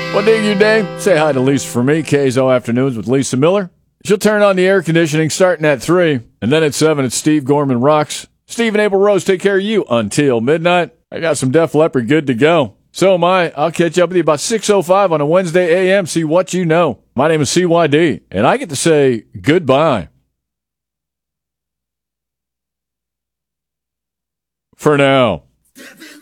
What dig you, Dave? Say hi to Lisa for me. KZO Afternoons with Lisa Miller. She'll turn on the air conditioning starting at 3. And then at 7, it's Steve Gorman Rocks. Steve and Abel Rose take care of you until midnight. I got some Def Leppard good to go. So am I. I'll catch up with you about 6:05 on a Wednesday a.m. See what you know. My name is CYD, and I get to say goodbye. For now.